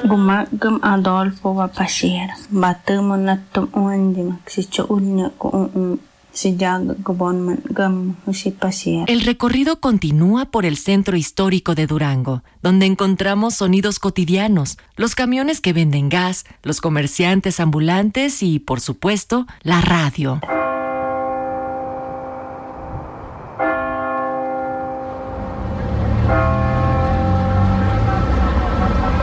Gumagam Adolfo va pasir, batemo natum uandima, si cho unya ko si yaga gobonman gam si pasir. El recorrido continúa por el centro histórico de Durango, donde encontramos sonidos cotidianos, los camiones que venden gas, los comerciantes ambulantes y, por supuesto, la radio.